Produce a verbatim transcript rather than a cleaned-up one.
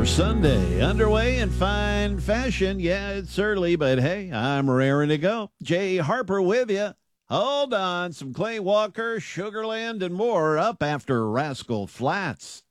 Sunday underway in fine fashion. Yeah, it's early, but hey, I'm raring to go. Jay Harper with you. Hold on, some Clay Walker, Sugarland, and more up after Rascal Flats.